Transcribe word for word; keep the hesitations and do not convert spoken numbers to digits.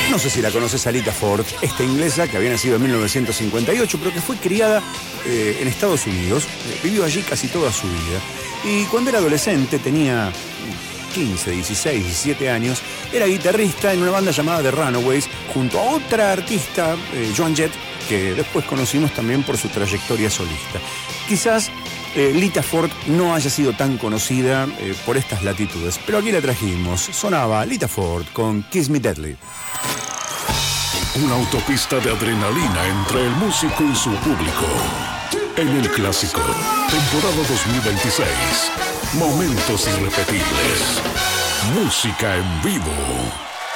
No sé si la conoces a Lita Ford, esta inglesa que había nacido en mil novecientos cincuenta y ocho, pero que fue criada eh, en Estados Unidos. Eh, vivió allí casi toda su vida. Y cuando era adolescente, tenía quince, dieciséis, diecisiete años, era guitarrista en una banda llamada The Runaways, junto a otra artista, eh, Joan Jett, que después conocimos también por su trayectoria solista. Quizás eh, Lita Ford no haya sido tan conocida eh, por estas latitudes, pero aquí la trajimos. Sonaba Lita Ford con Kiss Me Deadly. Una autopista de adrenalina entre el músico y su público. En el Clásico, temporada dos mil veintiséis. Momentos irrepetibles. Música en vivo.